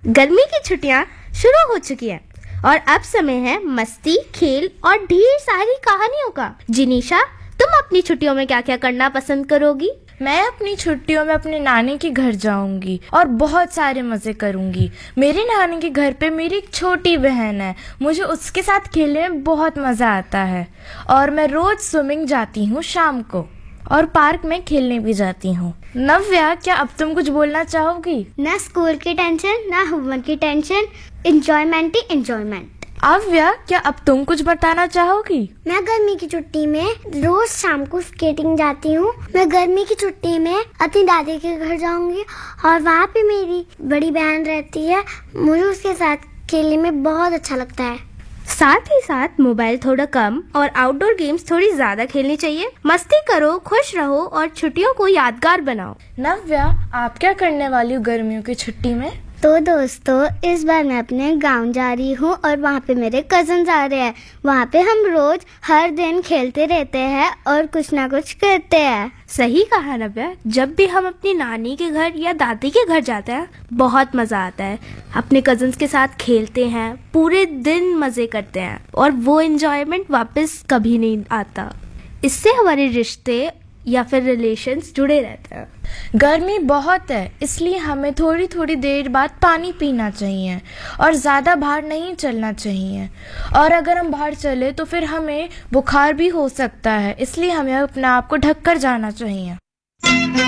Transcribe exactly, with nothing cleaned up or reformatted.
गर्मी की छुट्टियां शुरू हो चुकी हैं और अब समय है मस्ती, खेल और ढेर सारी कहानियों का। जिनीशा, तुम अपनी छुट्टियों में क्या क्या करना पसंद करोगी? मैं अपनी छुट्टियों में अपने नानी के घर जाऊंगी और बहुत सारे मजे करूंगी। मेरे नानी के घर पे मेरी एक छोटी बहन है, मुझे उसके साथ खेलने में बहुत मजा आता है। और मैं रोज स्विमिंग जाती हूँ शाम को और पार्क में खेलने भी जाती हूँ। नव्या, क्या अब तुम कुछ बोलना चाहोगी? ना स्कूल की टेंशन, ना होमवर्क की टेंशन, एंजॉयमेंट ही एंजॉयमेंट। आव्या, क्या अब तुम कुछ बताना चाहोगी? मैं गर्मी की छुट्टी में रोज शाम को स्केटिंग जाती हूँ। मैं गर्मी की छुट्टी में अपनी दादी के घर जाऊंगी और वहाँ पे मेरी बड़ी बहन रहती है। मुझे उसके साथ खेलने में बहुत अच्छा लगता है। साथ ही साथ मोबाइल थोड़ा कम और आउटडोर गेम्स थोड़ी ज्यादा खेलनी चाहिए। मस्ती करो, खुश रहो और छुट्टियों को यादगार बनाओ। नव्या, आप क्या करने वाली हो गर्मियों की छुट्टी में? तो दोस्तों, इस बार मैं अपने गांव जा रही हूँ और वहाँ पे मेरे कजन्स आ रहे हैं। वहाँ पे हम रोज हर दिन खेलते रहते हैं और कुछ ना कुछ करते हैं। सही कहा नव्या, जब भी हम अपनी नानी के घर या दादी के घर जाते हैं बहुत मजा आता है। अपने कजन्स के साथ खेलते हैं, पूरे दिन मजे करते हैं और वो एंजॉयमेंट वापस कभी नहीं आता। इससे हमारे रिश्ते या फिर रिलेशंस जुड़े रहते हैं। गर्मी बहुत है, इसलिए हमें थोड़ी थोड़ी देर बाद पानी पीना चाहिए और ज़्यादा बाहर नहीं चलना चाहिए। और अगर हम बाहर चले तो फिर हमें बुखार भी हो सकता है, इसलिए हमें अपने आप को ढक कर जाना चाहिए।